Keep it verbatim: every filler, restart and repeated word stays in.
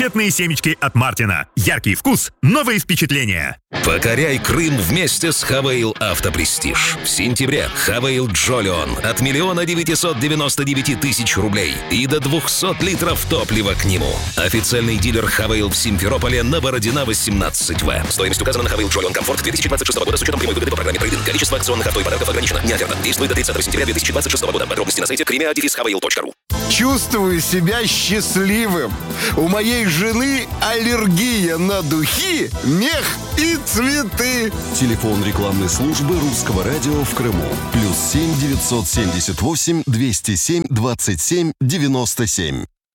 Раритетные семечки от Мартина. Яркий вкус, новые впечатления. Покоряй Крым вместе с Хавейл Автопрестиж. В сентябре Хавейл Джолион от миллиона девятисот девяносто девяти тысяч рублей и до двухсот литров топлива к нему. Официальный дилер Хавейл в Симферополе на Бородина восемнадцать В. Стоимость указана на Хавейл Джолион Комфорт две тысячи двадцать шестого года с учетом прямой выгоды по программе «Трейдинг». Количество акционных авто и подарков ограничено. Не оферта. Действует до тридцатого сентября две тысячи двадцать шестого года. Подробности на сайте кремиа дефис хавейл точка ру. Чувствую себя счастливым. У моей жены аллергия на духи, мех и цветы. Телефон рекламной службы Русского радио в Крыму. Плюс семь девятьсот семьдесят восемь двести семь двадцать семь девяносто семь.